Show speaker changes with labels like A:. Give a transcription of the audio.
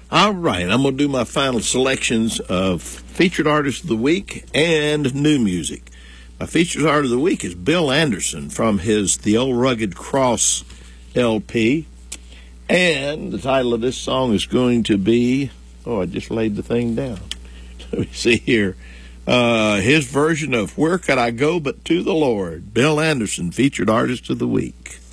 A: All right, I'm going to do my final selections of Featured Artist of the Week and new music. My Featured Artist of the Week is Bill Anderson from his The Old Rugged Cross LP. And the title of this song is going to be, I just laid the thing down. Let me see here. His version of Where Could I Go But to the Lord. Bill Anderson, Featured Artist of the Week.